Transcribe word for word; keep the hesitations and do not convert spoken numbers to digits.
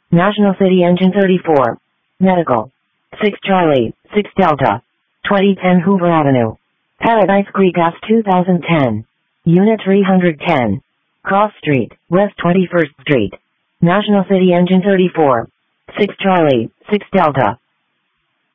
National City Engine thirty-four. Medical. six Charlie, six Delta. twenty ten Hoover Avenue. Paradise Creek Gas two thousand ten. Unit three hundred ten. Cross Street, West twenty-first Street. National City Engine thirty-four. six Charlie, six Delta.